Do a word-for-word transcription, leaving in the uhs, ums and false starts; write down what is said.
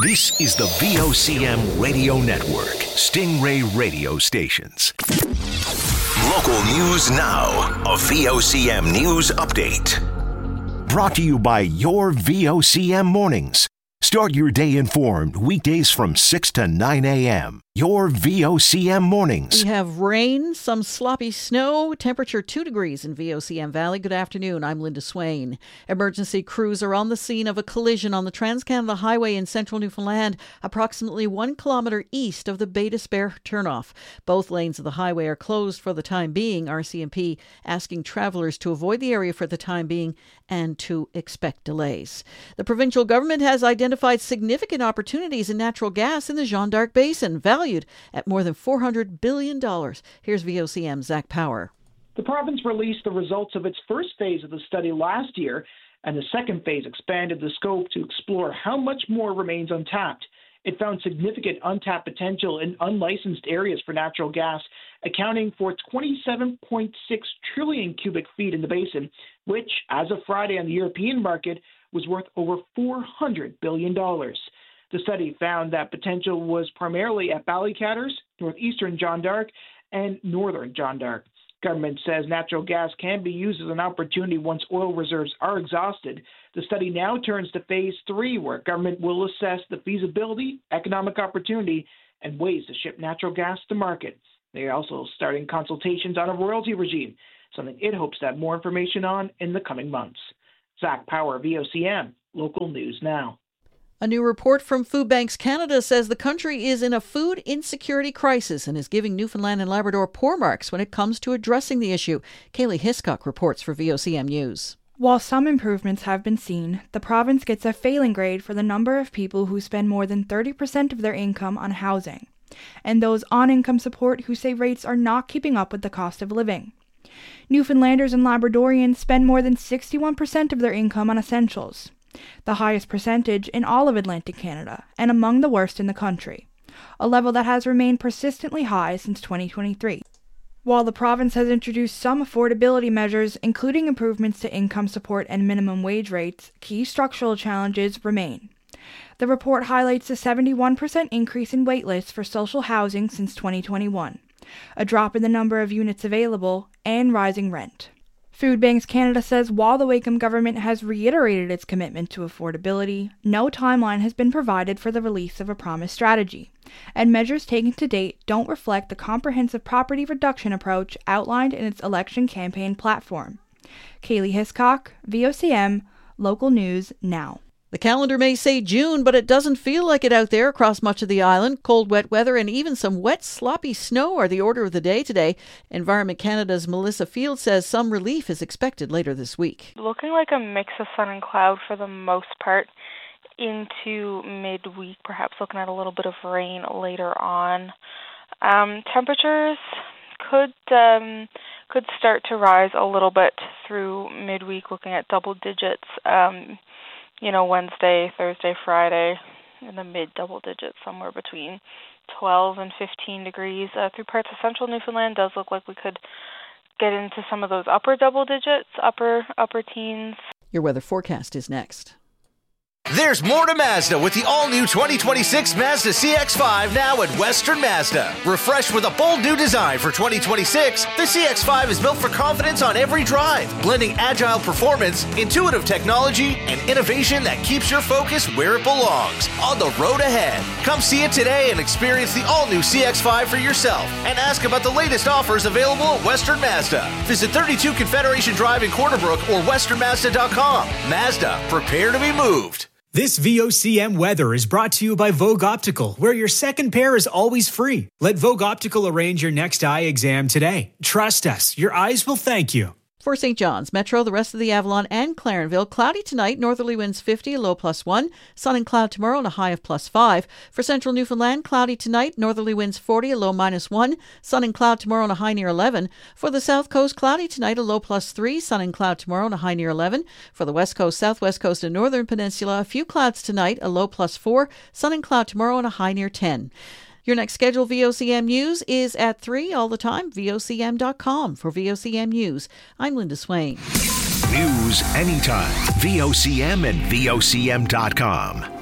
This is the V O C M Radio Network, Stingray Radio Stations. Local news now, a V O C M news update. Brought to you by your V O C M mornings. Start your day informed weekdays from six to nine a.m. Your V O C M mornings. We have rain, some sloppy snow, temperature two degrees in V O C M Valley. Good afternoon. I'm Linda Swain. Emergency crews are on the scene of a collision on the Trans-Canada Highway in central Newfoundland, approximately one kilometre east of the Bay d'Espoir turnoff. Both lanes of the highway are closed for the time being. R C M P asking travellers to avoid the area for the time being and to expect delays. The provincial government has identified significant opportunities in natural gas in the Jeanne d'Arc Basin, valued at more than four hundred billion dollars. Here's V O C M's Zach Power. The province released the results of its first phase of the study last year, and the second phase expanded the scope to explore how much more remains untapped. It found significant untapped potential in unlicensed areas for natural gas, accounting for twenty-seven point six trillion cubic feet in the basin, which, as of Friday on the European market, was worth over four hundred billion dollars. The study found that potential was primarily at Ballycatters, northeastern Jeanne d'Arc, and northern Jeanne d'Arc. Government says natural gas can be used as an opportunity once oil reserves are exhausted. The study now turns to phase three, where government will assess the feasibility, economic opportunity, and ways to ship natural gas to market. They are also starting consultations on a royalty regime, something it hopes to have more information on in the coming months. Zach Power, V O C M, Local News Now. A new report from Food Banks Canada says the country is in a food insecurity crisis and is giving Newfoundland and Labrador poor marks when it comes to addressing the issue. Kaylee Hiscock reports for V O C M News. While some improvements have been seen, the province gets a failing grade for the number of people who spend more than thirty percent of their income on housing, and those on income support who say rates are not keeping up with the cost of living. Newfoundlanders and Labradorians spend more than sixty-one percent of their income on essentials, the highest percentage in all of Atlantic Canada and among the worst in the country, a level that has remained persistently high since twenty twenty-three. While the province has introduced some affordability measures, including improvements to income support and minimum wage rates, key structural challenges remain. The report highlights a seventy-one percent increase in waitlists for social housing since twenty twenty-one, a drop in the number of units available, and rising rent. Food Banks Canada says while the Wakeham government has reiterated its commitment to affordability, no timeline has been provided for the release of a promised strategy, and measures taken to date don't reflect the comprehensive property reduction approach outlined in its election campaign platform. Kaylee Hiscock, V O C M, Local News Now. The calendar may say June, but it doesn't feel like it out there across much of the island. Cold, wet weather and even some wet, sloppy snow are the order of the day today. Environment Canada's Melissa Field says some relief is expected later this week. Looking like a mix of sun and cloud for the most part into midweek, perhaps looking at a little bit of rain later on. Um, temperatures could um, could start to rise a little bit through midweek, looking at double digits. Um, You know, Wednesday, Thursday, Friday, in the mid-double digits, somewhere between twelve and fifteen degrees. Uh, through parts of central Newfoundland, does look like we could get into some of those upper double digits, upper upper teens. Your weather forecast is next. There's more to Mazda with the all-new twenty twenty-six Mazda C X five now at Western Mazda. Refreshed with a bold new design for twenty twenty-six, the C X five is built for confidence on every drive, blending agile performance, intuitive technology, and innovation that keeps your focus where it belongs, on the road ahead. Come see it today and experience the all-new C X five for yourself, and ask about the latest offers available at Western Mazda. Visit thirty-two Confederation Drive in Corner Brook or western mazda dot com. Mazda, prepare to be moved. This V O C M weather is brought to you by Vogue Optical, where your second pair is always free. Let Vogue Optical arrange your next eye exam today. Trust us, your eyes will thank you. For Saint John's, Metro, the rest of the Avalon and Clarenville, cloudy tonight, northerly winds fifty, a low plus one. Sun and cloud tomorrow and a high of plus five. For central Newfoundland, cloudy tonight, northerly winds forty, a low minus one. Sun and cloud tomorrow and a high near eleven. For the south coast, cloudy tonight, a low plus three. Sun and cloud tomorrow and a high near eleven. For the west coast, southwest coast and northern peninsula, a few clouds tonight, a low plus four. Sun and cloud tomorrow and a high near ten. Your next scheduled V O C M News is at three all the time, V O C M dot com. For V O C M News, I'm Linda Swain. News anytime, V O C M and V O C M dot com.